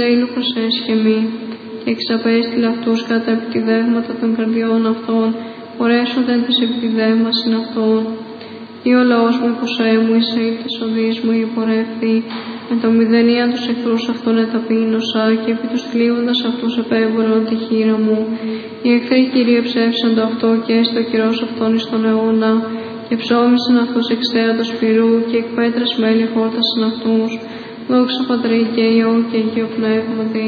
Έιλου προσέσχε μη, και εξαπέστειλε αυτούς κατά επιτιδεύματα των καρδιών αυτών, πορέσονται εν της επιτιδεύμασιν αυτών. Ή ο λαός μου υποσέμου, Ισραήλ της οδείς μου υπορεύθη, με το μηδενίαν τους εχθρούς αυτών εταπείνωσα, και επί τους θλίβοντας αυτούς επέβαλον τη χείρα μου. Οι εχθροί Κύριε ψεύσαν το αυτό, και έστω ο καιρός αυτών εις τον αιώνα, και ψώμισαν αυτούς εξ θέατος πυρού, και εκ πέτρας μέλη χόρτασαν αυτούς. Δόξα Πατρί και Υιό και Αγίο Πνεύματι.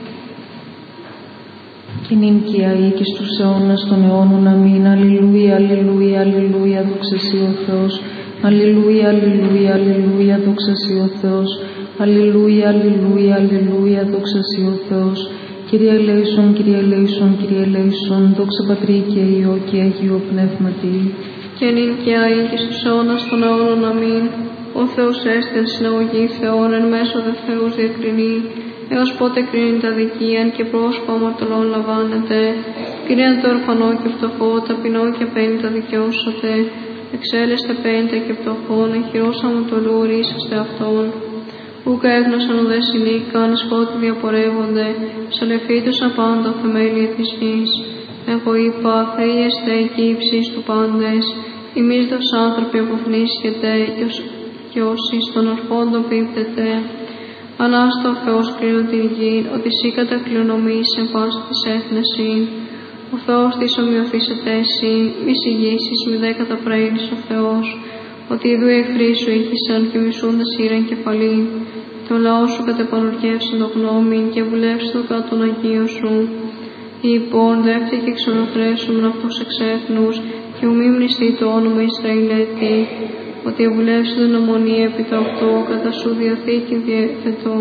Και νυν και αεί και στους αιώνας των αιώνων αμήν. Αλληλούια, αλληλούια, αλληλούια, δόξα Συ ο Θεός. Αλληλούια, αλληλούια, αλληλούια, δόξα Συ ο Θεός. Αλληλούια, αλληλούια, αλληλούια, δόξα Συ ο Θεός. Κύριε ελέησον, Κύριε ελέησον, Κύριε ελέησον, δόξα Πατρί και Υιό και Αγίο Πνεύματι. Και νυν και αεί και στους αιώνας των αιώνων αμήν. Ο Θεός έστειλε συναγωγή Θεών, εν μέσω δε Θεούς διακρινεί, έως πότε κρίνει τα δικίαν και πρόσωπα αμαρτωλών λαμβάνεται. Κρίνε το ορφανό και φτωχό, ταπεινό και απέναντα δικαιώσατε. Εξέλεστε πέντε και φτωχών, εχειρός αμαρτωλού ορίσαστε αυτόν. Ούκ έγνωσαν ουδέ συνήκαν, σκότη διαπορεύονται, ψαλεφίτουσαν πάντα θεμέλια της γης. Εγώ είπα, θείεστε εκεί υψής του πάντες, ημείς δος άνθρωποι αποφνήσχετε, και όσοι στον ορφόντο πίπτεται. Ανάστο ο Θεός κρίνω την γη, ότι σύ κατακληρονομείς εν πάση της έθνεση. Ο Θεός της ομοιωθήσεται εσύ, μη συγγύσεις μη δε καταπραίνεις ο Θεός, ότι ειδού οι εχθροί σου ήχησαν και μισούντας ήραν κεφαλή. Το λαό σου κατεπανουργεύσαν το γνώμη και βουλεύσαν το κάτω των Αγίων σου. Λοιπόν, δέχτε και ξενοτρέψουν αυτούς εξέθνους, και ου μη μνηστεί το όνομα Ισραηλέτη, ότι εβουλεύσουν την ομονία επί το αυτό, κατά σου διαθήκη διέθετο.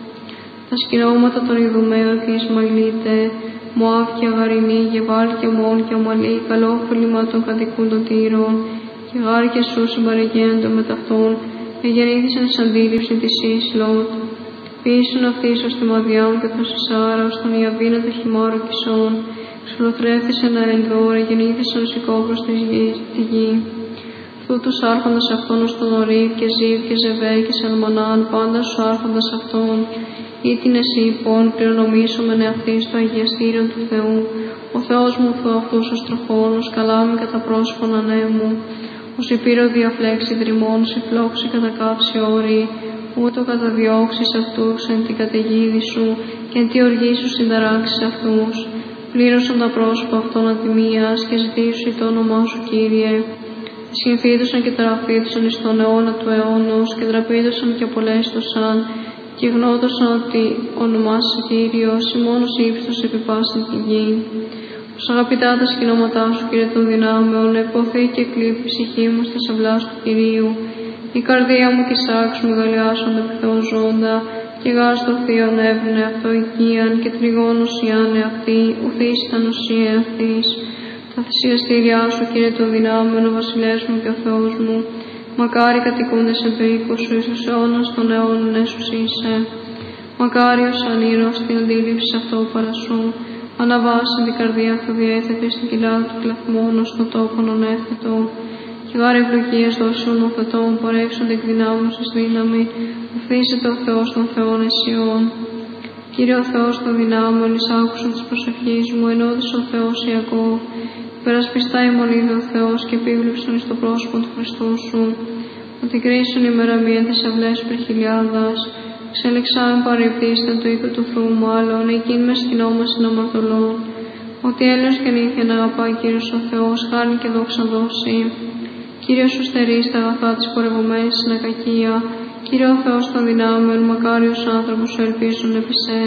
Τα σκηνώματα των Ιδουμαίων και Ισμαηλίτε, Μωάβ και Αγαρινή, Γεβάλ και Μόν και Ομαλή, καλό φύλλημα των κατοικούν των Τύρων, και Γάρ και Σου συμπαραγγέντο με ταυτόν, εγεννήθησαν εις αντίληψη της εις Λότ. Πείσουν αυτοίς ως τη Μαδιάμ και τον Σισάρα, ως τον Ιαβίνα το χυμάρο Κισών, ξυλοθρέφθησαν αενδόρ, γεννήθησαν ως οικόπρος τη γη. Τούτους άρχοντας αυτόν ως τον Ορίβ και Ζίβ και Ζεβέ και Σαλμανάν, πάντα στους άρχοντας αυτόν, ή την εσύ λοιπόν κληρονομήσομεν εαυτής το αγιαστήριο του Θεού. Ο Θεός μου Θεό αυτούς ως τροχόνος, καλάμι κατά πρόσωπον ανέμου, ως υπήρο διαφλέξει δρυμών, συφλόξει κατακάψει όρη, ούτω καταδιώξεις αυτούς εν την καταιγίδη σου και εν τη οργή σου συνταράξεις αυτούς. Πλήρωσαν τα πρόσωπα αυτών ατιμίας και ζητήσου το όνομά σου, Κύριε. Σχυνθήτωσαν και τραφήτωσαν εις τον αιώνα του αιώνος και δραπήτωσαν και απολέστωσαν και γνώτωσαν ότι ονομάσαι Κύριος, ή μόνος ύψος επιπάσαν τη γη. Ως αγαπητά τα σκηνώματά σου, Κύριε των δυνάμεων, εποθεί και κλείπει η ψυχή μου στα σαυλάς του Κυρίου. Η καρδία μου και η σάξη μου γαλιάσονται επιθεών ζώντα, και γάρ στο θείον έβρινε αυτό οικίαν, και τριγώνω σιάνε αυτή, ουθείς ήταν ουσία αυτής. Τα θυσιαστήριά σου, Κύριε των δυνάμεων, ο βασιλεύς μου και ο Θεός μου, μακάρι κατοικούντες εν περίκος σου, εις τους αιώνας των αιώνων έσους είσαι. Μακάριος ανήρος την αντίληψη αυτό παρασού, αναβάσαν την καρδιά του διέθετε στην κοιλάδα του κλαθμόνου, στον τόπον ονέθετο. Και γάρ ευλογίες δώσεων ο θετών, πορεύσονται εκ δυνάμεως εις δύναμη, ουθήσεται ο Θεός των Θεών Εσιών. Κύριε ο Θεός των δυνάμεων, εις άκουσον της προσευχής μου, ενώδησε ο Θεός Ιακώβ. Υπερασπιστά ημονίδε ο Θεός και επίβλεψον εις το πρόσωπο του Χριστού σου. Ότι κρίσουν ημεραμίαν τις αυλές πρεχιλιάδας. Ξέλεξαν παρεπτίστεν το οίκο του Θεού μάλλον, εκείνη με σκηνόμασιν αμαρτωλών. Ότι έλεος και νύχια να αγαπάει Κύριος ο Θεός, χάρη και δόξα δώσει. Κύριος σου στερεί στα αγαθά της πορευομένης στην ακακία. Κύριε ο Θεός των δυνάμεων, μακάριος άνθρωπος σου ελπίζουν επί σε.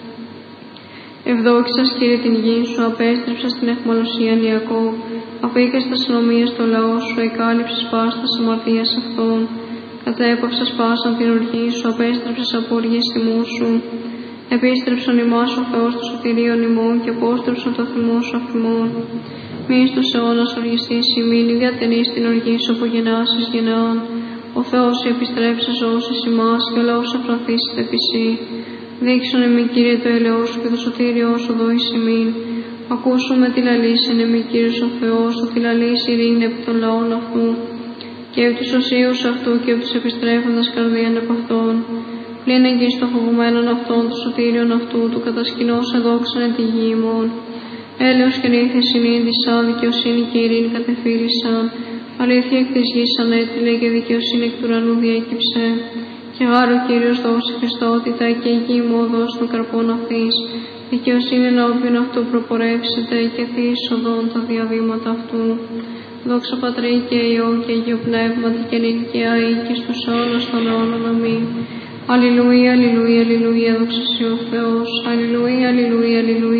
Ευδόξας, Κύριε, την γη σου, απέστρεψας την αιχμαλωσίαν Ιακώβ. Αφήκας τα συνομία στο λαό σου, εκάλυψες πάστα αμαρτίας αυτών. Κατέπαυσας πάσαν την οργή σου, απέστρεψες από οργής θυμού σου. Επίστρεψον ημάς ο Θεός του σωτηρίων ημών και απόστρεψον το θυμό σου αφημών. Μη στους αιώνας οργιστής ημίν, ή διατενείς την οργή σου από γενεάς εις γενεάν. Ο Θεός σε επιστρέψε ζώσεις ημάς και ο λαός αφραθήσεται επί σύ. Δείξον εμεί, Κύριε, το ελαιό σου και το σωτήριό σου δώεις ημίν. Ακούσουμε τη λαλήσεν εμεί, Κύριος ο Θεός, ότι λαλείς ειρήνη επί των λαών αυτού και επί τους οσίους αυτού και επί τους επιστρέφοντας καρδίαν επ' αυτών. πλην εγγύς των φοβουμένων αυτών, του σωτήριον αυτού, του κατασκηνός εδόξανε τη γη ημών. Έλεος και νύχθες συνήντησαν, δικαιοσύνη και ειρήνη κατεφύρισαν. Αλήθεια εκ της γης ανέτειλε και δικαιοσύνη εκ του ουρανού διέκυψε. Και γάρ ο Κύριος δώσει Χριστότητα και η γη μόδος των καρπών αυτής. Δικαιοσύνη ενώπιον αυτού προπορεύσετε και θείησοδον τα διαδήματα αυτού. Δόξα Πατρί και Υιό και Αγίου Πνεύματι και νυν και αεί και στους αιώνας των αιώνων. Αμήν. Αλληλούια, αλληλούια, αλληλούια, δόξα σοι ο Θεός. Αλληλούια, αλληλούια, αλληλούια.